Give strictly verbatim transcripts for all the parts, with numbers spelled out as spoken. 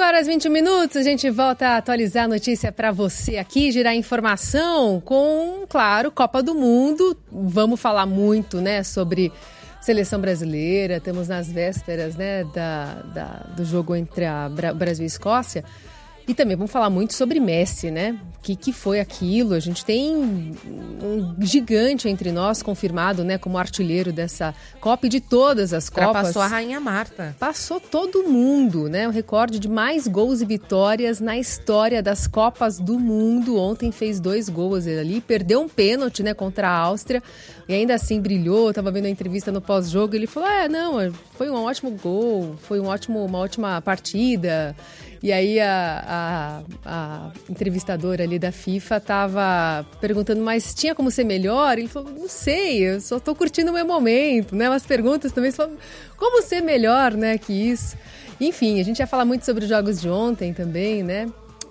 horas e vinte minutos, a gente volta a atualizar a notícia para você aqui, girar informação com, claro, Copa do Mundo. Vamos falar muito, né, sobre seleção brasileira. Estamos nas vésperas, né, da, da, do jogo entre a Bra- Brasil e Escócia. E também vamos falar muito sobre Messi, né? O que, que foi aquilo? A gente tem um gigante entre nós confirmado, né, como artilheiro dessa Copa e de todas as Copas. Passou a Rainha Marta. Passou todo mundo, né? O recorde de mais gols e vitórias na história das Copas do Mundo. Ontem fez dois gols ali, perdeu um pênalti, né, contra a Áustria e ainda assim brilhou. Eu tava vendo a entrevista no pós-jogo e ele falou, é, não, foi um ótimo gol, foi um ótimo, uma ótima partida. E aí a, a, a entrevistadora ali da FIFA estava perguntando, mas tinha como ser melhor? Ele falou, não sei, eu só estou curtindo o meu momento, né? Umas perguntas também, falou, como ser melhor, né, que isso? Enfim, a gente ia falar muito sobre os jogos de ontem também, né?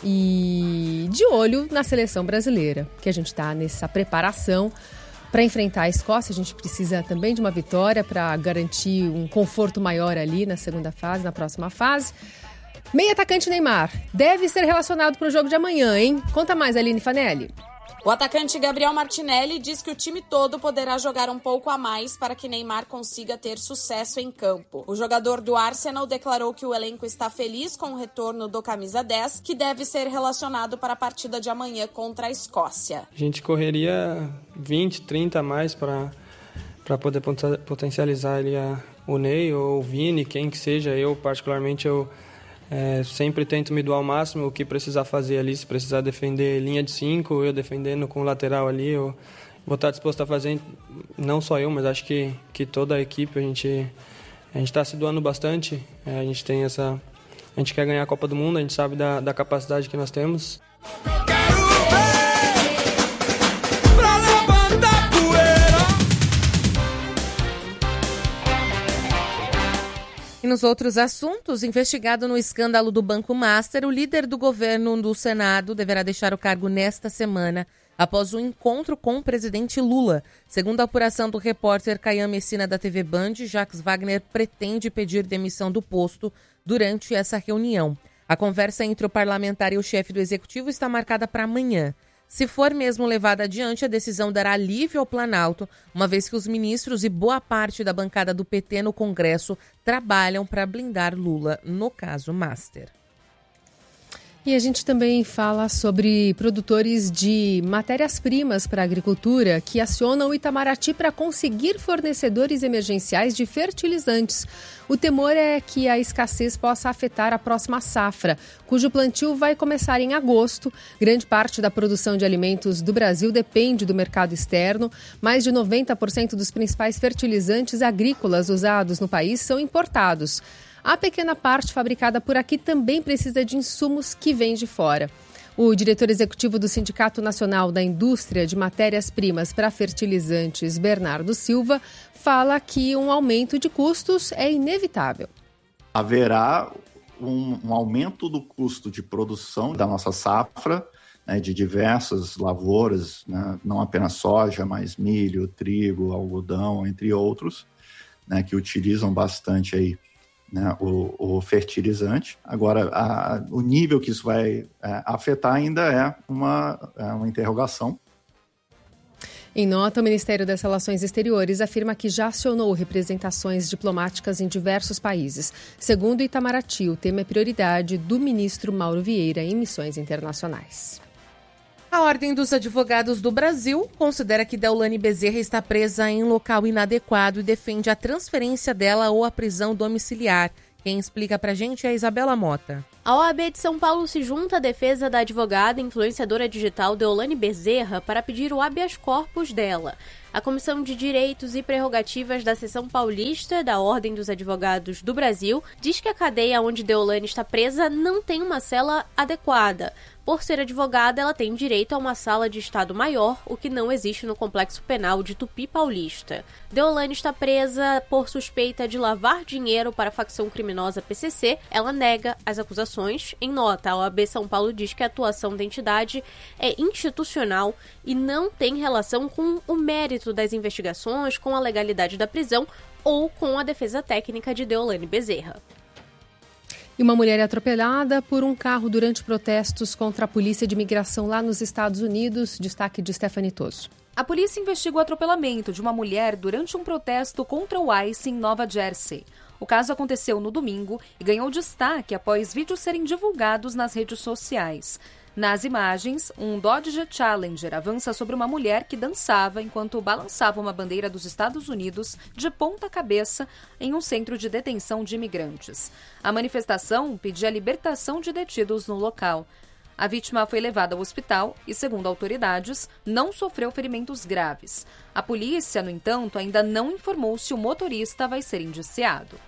E de olho na seleção brasileira, que a gente está nessa preparação para enfrentar a Escócia. A gente precisa também de uma vitória para garantir um conforto maior ali na segunda fase, na próxima fase. Meio atacante Neymar deve ser relacionado para o jogo de amanhã, hein? Conta mais, Aline Fanelli. O atacante Gabriel Martinelli diz que o time todo poderá jogar um pouco a mais para que Neymar consiga ter sucesso em campo. O jogador do Arsenal declarou que o elenco está feliz com o retorno do camisa dez, que deve ser relacionado para a partida de amanhã contra a Escócia. A gente correria vinte, trinta a mais para para poder potencializar ali a, o Ney ou o Vini, quem que seja. Eu, particularmente, eu É, sempre tento me doar ao máximo, o que precisar fazer ali, se precisar defender linha de cinco, eu defendendo com o lateral ali, eu vou estar disposto a fazer, não só eu, mas acho que, que toda a equipe, a gente a gente está se doando bastante, é, a gente tem essa, a gente quer ganhar a Copa do Mundo, a gente sabe da, da capacidade que nós temos. E nos outros assuntos, investigado no escândalo do Banco Master, o líder do governo do Senado deverá deixar o cargo nesta semana, após um encontro com o presidente Lula. Segundo a apuração do repórter Caian Messina da T V Band, Jacques Wagner pretende pedir demissão do posto durante essa reunião. A conversa entre o parlamentar e o chefe do executivo está marcada para amanhã. Se for mesmo levada adiante, a decisão dará alívio ao Planalto, uma vez que os ministros e boa parte da bancada do P T no Congresso trabalham para blindar Lula no caso Master. E a gente também fala sobre produtores de matérias-primas para a agricultura que acionam o Itamaraty para conseguir fornecedores emergenciais de fertilizantes. O temor é que a escassez possa afetar a próxima safra, cujo plantio vai começar em agosto. Grande parte da produção de alimentos do Brasil depende do mercado externo. Mais de noventa por cento dos principais fertilizantes agrícolas usados no país são importados. A pequena parte fabricada por aqui também precisa de insumos que vêm de fora. O diretor executivo do Sindicato Nacional da Indústria de Matérias-Primas para Fertilizantes, Bernardo Silva, fala que um aumento de custos é inevitável. Haverá um, um aumento do custo de produção da nossa safra, né, de diversas lavouras, né, não apenas soja, mas milho, trigo, algodão, entre outros, né, que utilizam bastante aí, né, o, o fertilizante. Agora, a, o nível que isso vai é, afetar ainda é uma, é uma interrogação. Em nota, o Ministério das Relações Exteriores afirma que já acionou representações diplomáticas em diversos países. Segundo o Itamaraty, o tema é prioridade do ministro Mauro Vieira em missões internacionais. A Ordem dos Advogados do Brasil considera que Deolane Bezerra está presa em local inadequado e defende a transferência dela ou a prisão domiciliar. Quem explica pra gente é a Isabela Mota. A O A B de São Paulo se junta à defesa da advogada e influenciadora digital Deolane Bezerra para pedir o habeas corpus dela. A Comissão de Direitos e Prerrogativas da Seção Paulista da Ordem dos Advogados do Brasil diz que a cadeia onde Deolane está presa não tem uma cela adequada. Por ser advogada, ela tem direito a uma sala de estado maior, o que não existe no Complexo Penal de Tupi Paulista. Deolane está presa por suspeita de lavar dinheiro para a facção criminosa P C C. Ela nega as acusações. Em nota, a O A B São Paulo diz que a atuação da entidade é institucional e não tem relação com o mérito das investigações, com a legalidade da prisão ou com a defesa técnica de Deolane Bezerra. E uma mulher é atropelada por um carro durante protestos contra a polícia de imigração lá nos Estados Unidos. Destaque de Stephanie Toso. A polícia investiga o atropelamento de uma mulher durante um protesto contra o ICE em Nova Jersey. O caso aconteceu no domingo e ganhou destaque após vídeos serem divulgados nas redes sociais. Nas imagens, um Dodge Challenger avança sobre uma mulher que dançava enquanto balançava uma bandeira dos Estados Unidos de ponta cabeça em um centro de detenção de imigrantes. A manifestação pedia a libertação de detidos no local. A vítima foi levada ao hospital e, segundo autoridades, não sofreu ferimentos graves. A polícia, no entanto, ainda não informou se o motorista vai ser indiciado.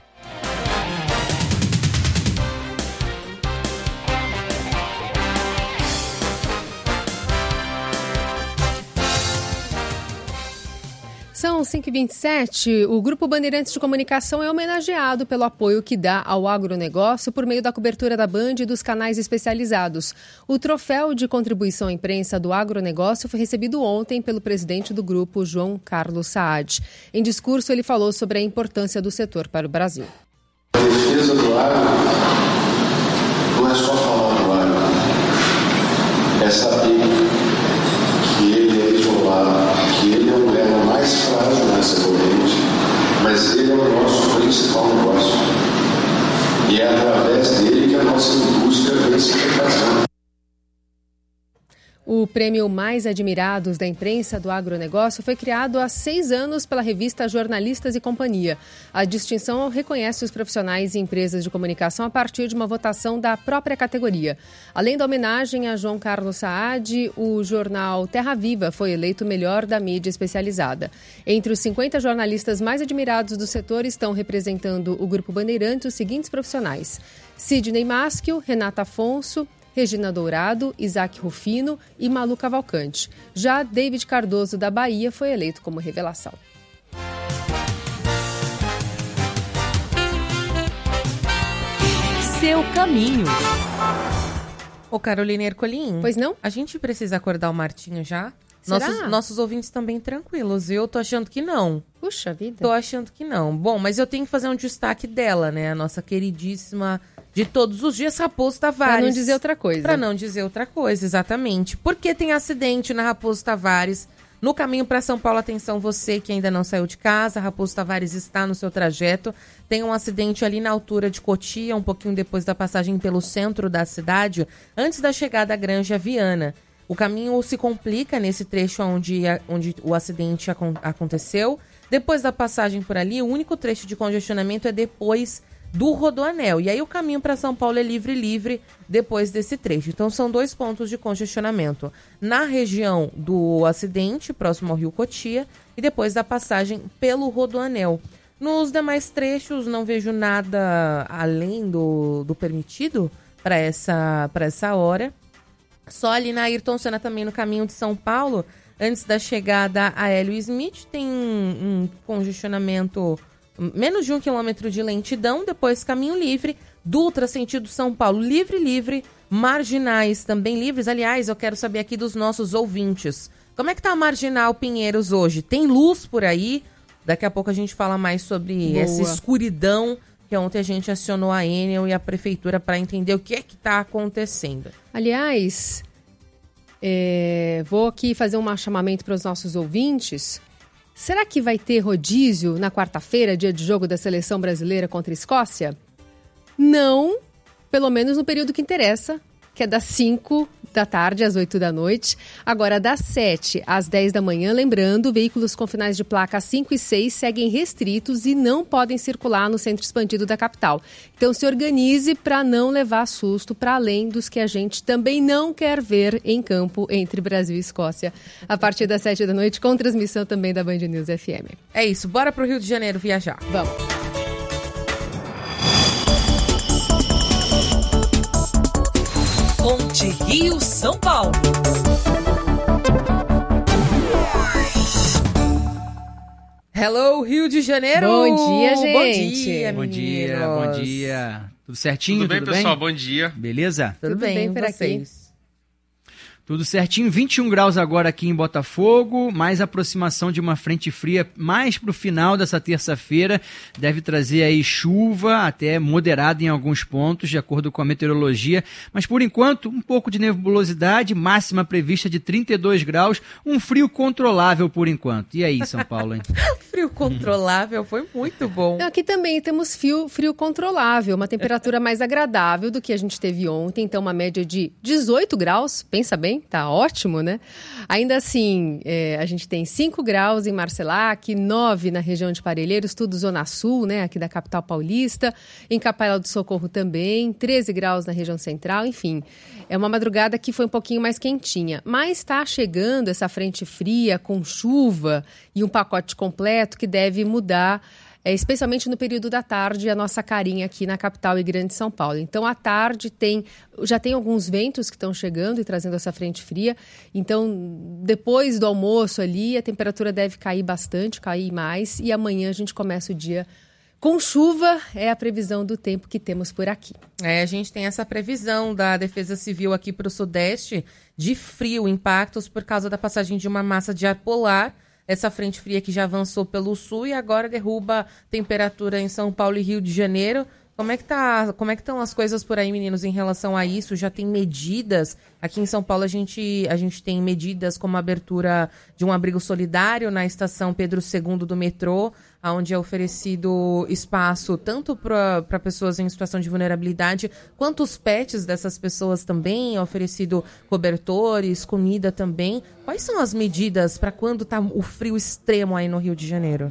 São cinco e vinte e sete. O Grupo Bandeirantes de Comunicação é homenageado pelo apoio que dá ao agronegócio por meio da cobertura da Band e dos canais especializados. O troféu de contribuição à imprensa do agronegócio foi recebido ontem pelo presidente do grupo, João Carlos Saad. Em discurso, ele falou sobre a importância do setor para o Brasil. A defesa do agro não é só falar do agro, é saber que ele é isolado, que ele é o elo mais frágil nessa corrente, mas ele é o nosso principal negócio. E é através dele que a nossa indústria vem se refazer. O prêmio Mais Admirados da Imprensa do Agronegócio foi criado há seis anos pela revista Jornalistas e Companhia. A distinção reconhece os profissionais e empresas de comunicação a partir de uma votação da própria categoria. Além da homenagem a João Carlos Saad, o jornal Terra Viva foi eleito o melhor da mídia especializada. Entre os cinquenta jornalistas mais admirados do setor estão representando o Grupo Bandeirantes os seguintes profissionais: Sidney Maschio, Renata Afonso, Regina Dourado, Isaac Rufino e Malu Cavalcante. Já David Cardoso, da Bahia, foi eleito como revelação. Seu caminho. Ô, Carolina Ercolim. Pois não? A gente precisa acordar o Martinho já? Será? Nossos, nossos ouvintes estão bem tranquilos. Eu tô achando que não. Puxa vida. Tô achando que não. Bom, mas eu tenho que fazer um destaque dela, né? A nossa queridíssima de todos os dias, Raposo Tavares. Pra não dizer outra coisa. Pra não dizer outra coisa, exatamente. Porque tem acidente na Raposo Tavares. No caminho para São Paulo, atenção você que ainda não saiu de casa, Raposo Tavares está no seu trajeto. Tem um acidente ali na altura de Cotia, um pouquinho depois da passagem pelo centro da cidade, antes da chegada à Granja Viana. O caminho se complica nesse trecho onde, onde o acidente aconteceu. Depois da passagem por ali, o único trecho de congestionamento é depois do Rodoanel. E aí o caminho para São Paulo é livre, livre depois desse trecho. Então são dois pontos de congestionamento. Na região do acidente, próximo ao Rio Cotia, e depois da passagem pelo Rodoanel. Nos demais trechos não vejo nada além do, do permitido para essa, para essa hora. Só ali na Ayrton Senna, também no caminho de São Paulo, antes da chegada a Hélio Smith, tem um, um congestionamento, menos de um quilômetro de lentidão, depois caminho livre, Dutra, sentido São Paulo, livre, livre, marginais também livres. Aliás, eu quero saber aqui dos nossos ouvintes, como é que tá a Marginal Pinheiros hoje? Tem luz por aí? Daqui a pouco a gente fala mais sobre Boa. essa escuridão, que ontem a gente acionou a Enel e a Prefeitura para entender o que é que está acontecendo. Aliás, é, vou aqui fazer um chamamento para os nossos ouvintes. Será que vai ter rodízio na quarta-feira, dia de jogo da Seleção Brasileira contra a Escócia? Não, pelo menos no período que interessa, que é das cinco da tarde às oito da noite. Agora, das sete às dez da manhã, lembrando, veículos com finais de placa cinco e seis seguem restritos e não podem circular no centro expandido da capital. Então, se organize para não levar susto, para além dos que a gente também não quer ver em campo entre Brasil e Escócia. A partir das sete da noite, com transmissão também da Band News F M. É isso, bora pro Rio de Janeiro viajar. Vamos. Ponte Rio-São Paulo. Hello, Rio de Janeiro! Bom dia, gente! Bom dia, Bom dia, bom dia. Tudo certinho? Tudo bem, tudo pessoal? Bem? Bom dia. Beleza? Tudo, Tudo bem, bem por vocês? aqui. Tudo certinho, vinte e um graus agora aqui em Botafogo, mais aproximação de uma frente fria mais para o final dessa terça-feira, deve trazer aí chuva, até moderada em alguns pontos, de acordo com a meteorologia, mas por enquanto um pouco de nebulosidade, máxima prevista de trinta e dois graus, um frio controlável por enquanto. E aí, São Paulo, hein? Frio controlável, foi muito bom. Aqui também temos frio, frio controlável, uma temperatura mais agradável do que a gente teve ontem, então uma média de dezoito graus, pensa bem. Tá ótimo, né? Ainda assim, é, a gente tem cinco graus em Marcelac, nove na região de Parelheiros, tudo Zona Sul, né? Aqui da capital paulista. Em Capela do Socorro também, treze graus na região central, enfim. É uma madrugada que foi um pouquinho mais quentinha. Mas está chegando essa frente fria com chuva e um pacote completo que deve mudar, É, especialmente no período da tarde, a nossa carinha aqui na capital e grande São Paulo. Então, à tarde, tem, já tem alguns ventos que estão chegando e trazendo essa frente fria. Então, depois do almoço ali, a temperatura deve cair bastante, cair mais. E amanhã a gente começa o dia com chuva, é a previsão do tempo que temos por aqui. É, a gente tem essa previsão da Defesa Civil aqui para o Sudeste de frio, impactos por causa da passagem de uma massa de ar polar. Essa frente fria que já avançou pelo sul e agora derruba temperatura em São Paulo e Rio de Janeiro. Como é que tá, como é que estão as coisas por aí, meninos, em relação a isso? Já tem medidas? Aqui em São Paulo a gente, a gente tem medidas como a abertura de um abrigo solidário na estação Pedro segundo do metrô, onde é oferecido espaço tanto para pessoas em situação de vulnerabilidade, quanto os pets dessas pessoas também, é oferecido cobertores, comida também. Quais são as medidas para quando está o frio extremo aí no Rio de Janeiro?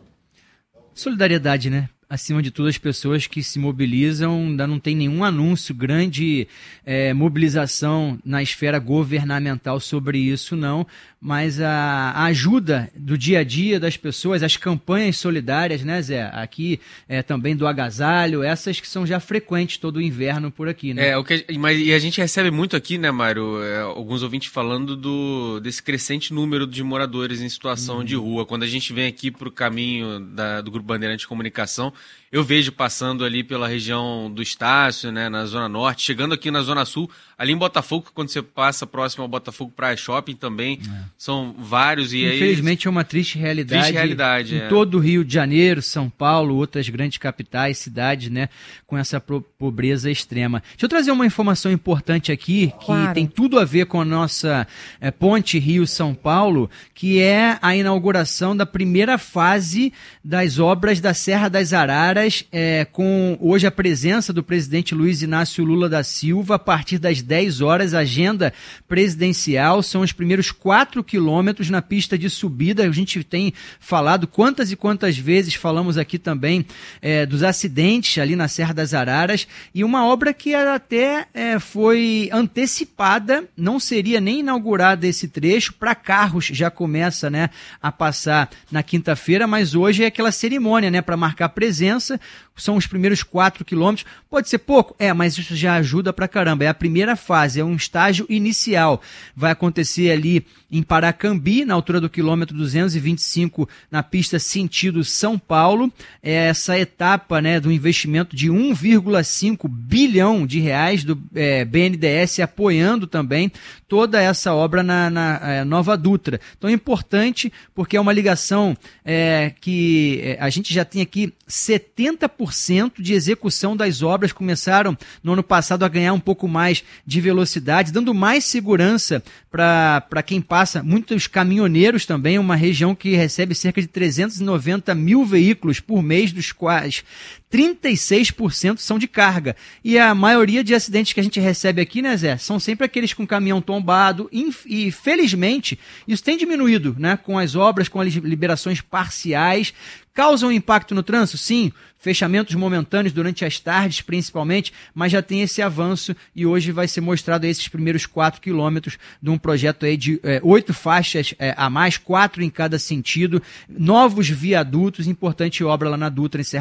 Solidariedade, né? Acima de tudo, as pessoas que se mobilizam, ainda não tem nenhum anúncio, grande é, mobilização na esfera governamental sobre isso, não, mas a, a ajuda do dia a dia das pessoas, as campanhas solidárias, né, Zé? Aqui é, também do agasalho, essas que são já frequentes todo o inverno por aqui, né? É, o que, mas, e a gente recebe muito aqui, né, Mário, é, alguns ouvintes falando do, desse crescente número de moradores em situação hum. de rua. Quando a gente vem aqui para o caminho da, do Grupo Bandeirante de Comunicação, eu vejo passando ali pela região do Estácio, né, na Zona Norte, chegando aqui na Zona Sul, ali em Botafogo, quando você passa próximo ao Botafogo Praia Shopping também, é. são vários. E infelizmente aí, é uma triste realidade, triste realidade em é. todo o Rio de Janeiro, São Paulo, outras grandes capitais, cidades, né, com essa pobreza extrema. Deixa eu trazer uma informação importante aqui, que claro. tem tudo a ver com a nossa é, ponte Rio-São Paulo, que é a inauguração da primeira fase das obras da Serra das Araras, É, com hoje a presença do presidente Luiz Inácio Lula da Silva, a partir das dez horas, agenda presidencial, são os primeiros quatro quilômetros na pista de subida. A gente tem falado quantas e quantas vezes, falamos aqui também é, dos acidentes ali na Serra das Araras, e uma obra que até é, foi antecipada, não seria nem inaugurada esse trecho, para carros já começa, né, a passar na quinta-feira, mas hoje é aquela cerimônia, né, para marcar presença. São os primeiros quatro quilômetros. Pode ser pouco? É, mas isso já ajuda pra caramba. É a primeira fase, é um estágio inicial. Vai acontecer ali em Paracambi, na altura do quilômetro duzentos e vinte e cinco, na pista sentido São Paulo. É essa etapa, né, do investimento de um vírgula cinco bilhão de reais do é, B N D E S apoiando também toda essa obra na, na é, Nova Dutra. Então é importante porque é uma ligação é, que é, a gente já tem aqui setenta por cento de execução das obras, começaram no ano passado a ganhar um pouco mais de velocidade, dando mais segurança para quem passa, muitos caminhoneiros também, uma região que recebe cerca de trezentos e noventa mil veículos por mês, dos quais trinta e seis por cento são de carga. E a maioria de acidentes que a gente recebe aqui, né, Zé, são sempre aqueles com caminhão tombado, e felizmente isso tem diminuído, né, com as obras, com as liberações parciais. Causam impacto no trânsito? Sim, fechamentos momentâneos durante as tardes principalmente, mas já tem esse avanço e hoje vai ser mostrado esses primeiros quatro quilômetros de um projeto aí de é, oito faixas é, a mais, quatro em cada sentido, novos viadutos, importante obra lá na Dutra, em Serra